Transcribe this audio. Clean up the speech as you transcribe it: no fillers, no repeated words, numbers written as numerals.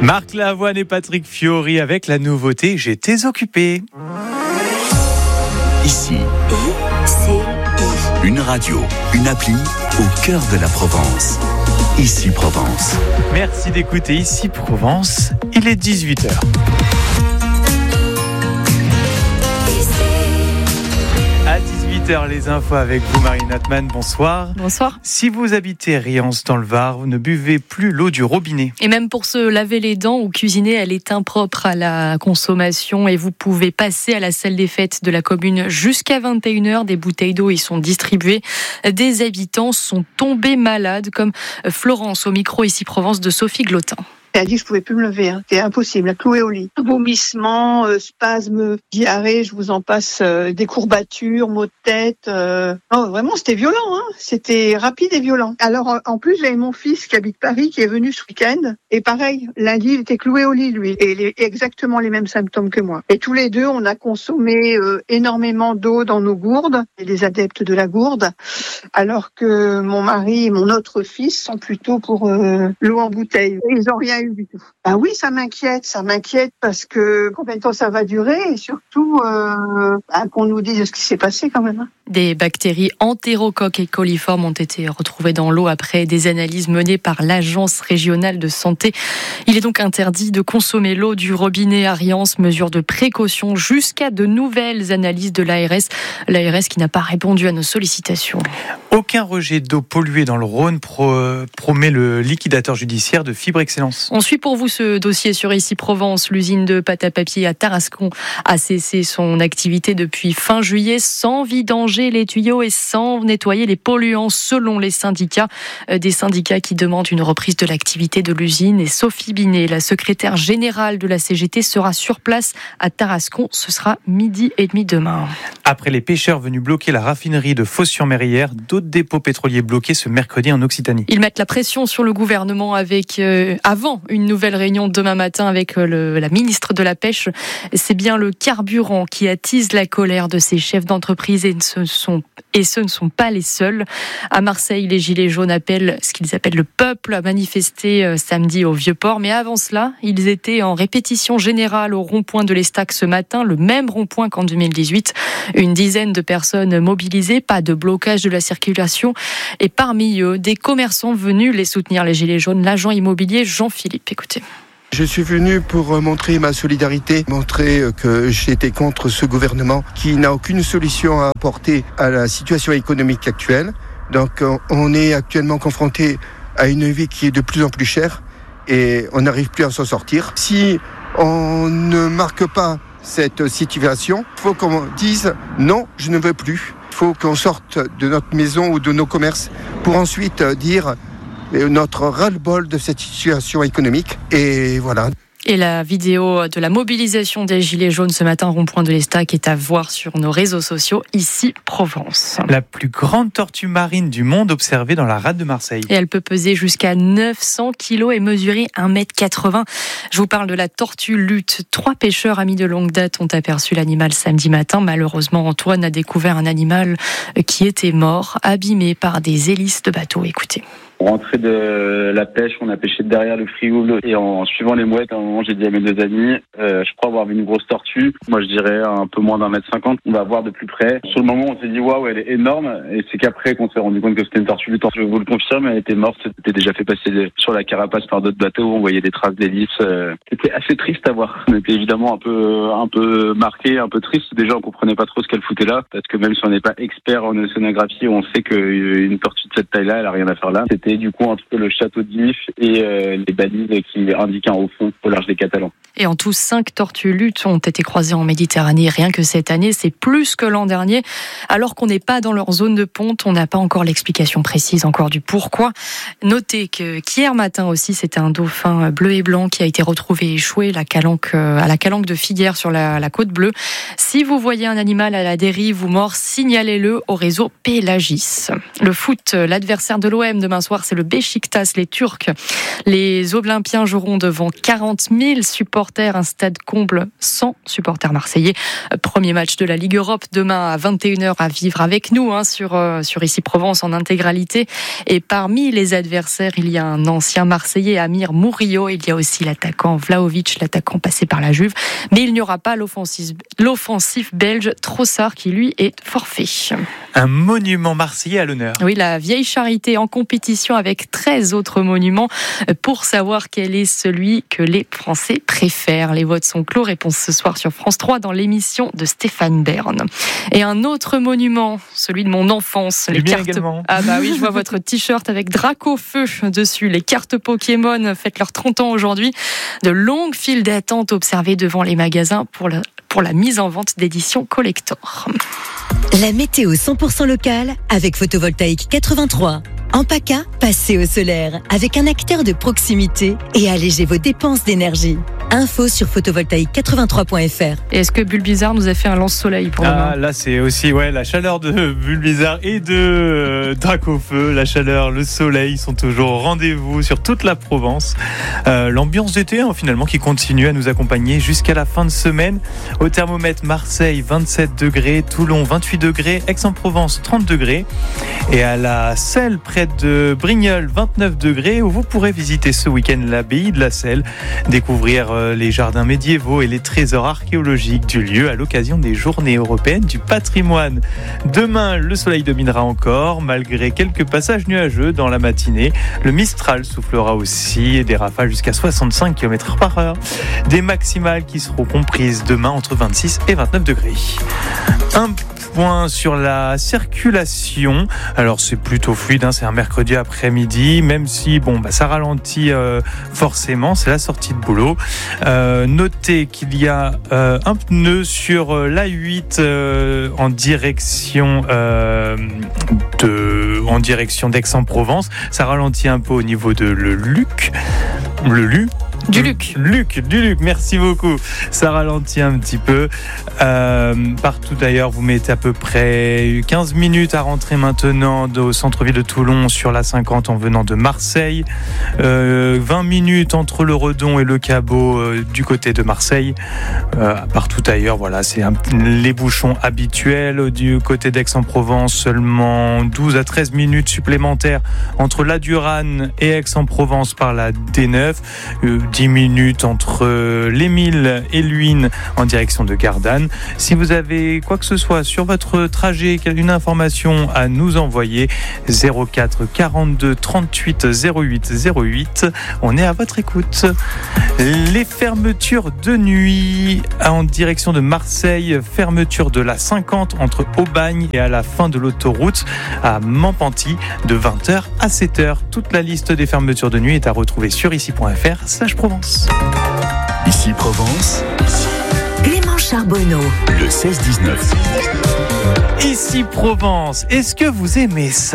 Marc Lavoine et Patrick Fiori avec la nouveauté J'étais occupé. Ici, une radio, une appli au cœur de la Provence. Ici Provence. Merci d'écouter Ici Provence, il est 18h. À 18h, les infos avec vous, Marine Notman. Bonsoir. Bonsoir. Si vous habitez Riance dans le Var, vous ne buvez plus l'eau du robinet. Et même pour se laver les dents ou cuisiner, elle est impropre à la consommation et vous pouvez passer à la salle des fêtes de la commune jusqu'à 21h. Des bouteilles d'eau y sont distribuées. Des habitants sont tombés malades, comme Florence au micro Ici Provence de Sophie Glotin. Elle a dit que je pouvais plus me lever, c'était impossible, à clouer au lit. Vomissements, spasmes, diarrhée, je vous en passe, des courbatures, maux de tête. Non, vraiment, c'était violent, c'était rapide et violent. Alors, en plus, j'avais mon fils qui habite Paris, qui est venu ce week-end, et pareil, lundi, il était cloué au lit, lui, et il a exactement les mêmes symptômes que moi. Et tous les deux, on a consommé énormément d'eau dans nos gourdes, et des adeptes de la gourde, alors que mon mari et mon autre fils sont plutôt pour l'eau en bouteille. Ils n'ont rien du tout. Ah oui, ça m'inquiète parce que combien de temps ça va durer et surtout qu'on nous dise ce qui s'est passé quand même. Des bactéries entérocoques et coliformes ont été retrouvées dans l'eau après des analyses menées par l'Agence régionale de santé. Il est donc interdit de consommer l'eau du robinet à Riance, mesure de précaution jusqu'à de nouvelles analyses de l'ARS. L'ARS qui n'a pas répondu à nos sollicitations. Aucun rejet d'eau polluée dans le Rhône, promet le liquidateur judiciaire de Fibre Excellence. On suit pour vous ce dossier sur Ici Provence. L'usine de pâte à papier à Tarascon a cessé son activité depuis fin juillet sans vidanger les tuyaux et sans nettoyer les polluants selon les syndicats. Des syndicats qui demandent une reprise de l'activité de l'usine. Et Sophie Binet, la secrétaire générale de la CGT, sera sur place à Tarascon. Ce sera 12h30 demain. Après les pêcheurs venus bloquer la raffinerie de Fos-sur-Mer, d'autres dépôts pétroliers bloqués ce mercredi en Occitanie. Ils mettent la pression sur le gouvernement avant une nouvelle réunion demain matin avec la ministre de la Pêche. C'est bien le carburant qui attise la colère de ces chefs d'entreprise et ce ne sont pas les seuls. À Marseille, les Gilets jaunes appellent ce qu'ils appellent le peuple à manifester samedi au Vieux-Port. Mais avant cela, ils étaient en répétition générale au rond-point de l'Estac ce matin, le même rond-point qu'en 2018. Une dizaine de personnes mobilisées, pas de blocage de la circulation. Et parmi eux, des commerçants venus les soutenir, les Gilets jaunes. L'agent immobilier Jean-Philippe, écoutez. Je suis venu pour montrer ma solidarité, montrer que j'étais contre ce gouvernement qui n'a aucune solution à apporter à la situation économique actuelle. Donc on est actuellement confronté à une vie qui est de plus en plus chère et on n'arrive plus à s'en sortir. Si on ne marque pas cette situation, il faut qu'on dise non, je ne veux plus. Il faut qu'on sorte de notre maison ou de nos commerces pour ensuite dire notre ras-le-bol de cette situation économique. Et voilà. Et la vidéo de la mobilisation des Gilets jaunes ce matin, rond-point de l'Estac, est à voir sur nos réseaux sociaux, Ici Provence. La plus grande tortue marine du monde observée dans la rade de Marseille. Et elle peut peser jusqu'à 900 kilos et mesurer 1,80 m. Je vous parle de la tortue luth. 3 pêcheurs amis de longue date ont aperçu l'animal samedi matin. Malheureusement, Antoine a découvert un animal qui était mort, abîmé par des hélices de bateau. Écoutez. Pour rentrer de la pêche, on a pêché derrière le frigo et en suivant les mouettes, à un moment j'ai dit à mes 2 amis, je crois avoir vu une grosse tortue. Moi je dirais un peu moins d'1,50 m. On va voir de plus près. Sur le moment on s'est dit waouh, elle est énorme, et c'est qu'après qu'on s'est rendu compte que c'était une tortue lutte. Je vous le confirme, elle était morte, c'était déjà fait passer sur la carapace par d'autres bateaux, on voyait des traces d'hélices. C'était assez triste à voir. On était évidemment un peu marqué, un peu triste. Déjà on comprenait pas trop ce qu'elle foutait là, parce que même si on n'est pas expert en océanographie, on sait qu'une tortue de cette taille-là, elle a rien à faire là. C'était du coup entre le château d'If et les balises qui indiquent un haut fond au large des Catalans. Et en tout, 5 tortues luth ont été croisées en Méditerranée. Rien que cette année, c'est plus que l'an dernier. Alors qu'on n'est pas dans leur zone de ponte, on n'a pas encore l'explication précise encore du pourquoi. Notez qu'hier matin aussi, c'était un dauphin bleu et blanc qui a été retrouvé échoué à la calanque de Figueres sur la côte bleue. Si vous voyez un animal à la dérive ou mort, signalez-le au réseau Pélagis. Le foot, l'adversaire de l'OM demain soir, c'est le Beşiktaş, les Turcs. Les Olympiens joueront devant 40 000 supporters supporters, un stade comble sans supporters marseillais. Premier match de la Ligue Europe demain à 21h à vivre avec nous sur Ici Provence en intégralité. Et parmi les adversaires, il y a un ancien Marseillais, Amir Murillo. Il y a aussi l'attaquant Vlahovic, l'attaquant passé par la Juve. Mais il n'y aura pas l'offensif belge Trossard qui lui est forfait. Un monument marseillais à l'honneur. Oui, la vieille charité en compétition avec 13 autres monuments pour savoir quel est celui que les Français préfèrent. Les votes sont clos. Réponse ce soir sur France 3 dans l'émission de Stéphane Bern. Et un autre monument, celui de mon enfance. Les cartes. Également. Ah bah oui, je vois votre t-shirt avec Dracofeu dessus. Les cartes Pokémon fêtent leurs 30 ans aujourd'hui. De longues files d'attente observées devant les magasins pour la mise en vente d'éditions collector. La météo 100% locale avec Photovoltaïque 83. En PACA, passez au solaire avec un acteur de proximité et allégez vos dépenses d'énergie. Info sur photovoltaïque83.fr. Et est-ce que Bulbizarre nous a fait un lance-soleil pour demain ? Là c'est aussi la chaleur de Bulbizarre et de Dracofeu. La chaleur, le soleil sont toujours au rendez-vous sur toute la Provence. L'ambiance d'été finalement qui continue à nous accompagner jusqu'à la fin de semaine. Au thermomètre, Marseille 27 degrés, Toulon 28 degrés, Aix-en-Provence 30 degrés et à la Selle près de Brignoles 29 degrés où vous pourrez visiter ce week-end l'abbaye de la Selle, découvrir les jardins médiévaux et les trésors archéologiques du lieu à l'occasion des Journées européennes du patrimoine. Demain, le soleil dominera encore, malgré quelques passages nuageux dans la matinée. Le Mistral soufflera aussi et des rafales jusqu'à 65 km/h. Des maximales qui seront comprises demain entre 26 et 29 degrés. Un point sur la circulation. Alors c'est plutôt fluide, c'est un mercredi après-midi, même si ça ralentit forcément, c'est la sortie de boulot. Notez qu'il y a un pneu sur l'A8 en direction d'Aix-en-Provence. Ça ralentit un peu au niveau de Du Luc, merci beaucoup. Ça ralentit un petit peu. Partout d'ailleurs, vous mettez à peu près 15 minutes à rentrer maintenant au centre-ville de Toulon sur la 50 en venant de Marseille. 20 minutes entre le Redon et le Cabot du côté de Marseille. Partout ailleurs, c'est les bouchons habituels. Du côté d'Aix-en-Provence, seulement 12 à 13 minutes supplémentaires entre la Durane et Aix-en-Provence par la D9. 10 minutes entre l'Émile et Luynes en direction de Gardanne. Si vous avez quoi que ce soit sur votre trajet, une information à nous envoyer, 04 42 38 08 08. On est à votre écoute. Les fermetures de nuit en direction de Marseille, fermeture de la 50 entre Aubagne et à la fin de l'autoroute à Mampanti de 20h à 7h. Toute la liste des fermetures de nuit est à retrouver sur ici.fr/Provence. Ici Provence. Clément Charbonneau. Le 16-19. Ici Provence, est-ce que vous aimez ça ?